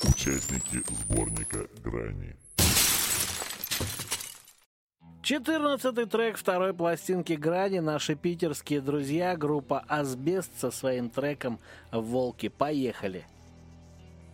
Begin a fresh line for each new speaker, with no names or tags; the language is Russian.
Участники сборника «Грани».
14-й трек второй пластинки «Грани» наши питерские друзья, группа «Асбест» со своим треком «Волки». Поехали!